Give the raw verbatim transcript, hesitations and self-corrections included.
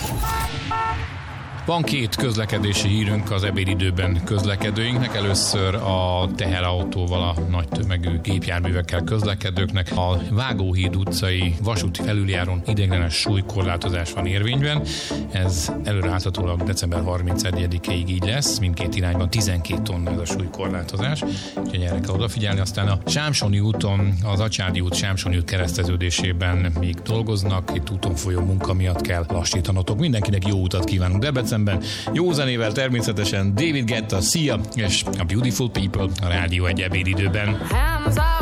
Van két közlekedési hírünk az ebédidőben közlekedőinknek. Először a teherautóval, a nagy tömegű gépjárművekkel közlekedőknek. A Vágóhíd utcai vasúti felüljáron ideiglenes súlykorlátozás van érvényben. Ez előreláthatólag december harmincegyedikéig így lesz. Mindkét irányban tizenkét tonna ez a súlykorlátozás. Úgyhogy erre kell odafigyelni. Aztán a Sámsoni úton, az Acsádi út, Sámsoni út kereszteződésében még dolgoznak. Itt úton folyó munka miatt kell lassítanotok. Mindenkinek jó utat kívánunk Debrecenben. Jó zenével természetesen David Guetta, Sia és a Beautiful People a Rádió egy ebédidőben.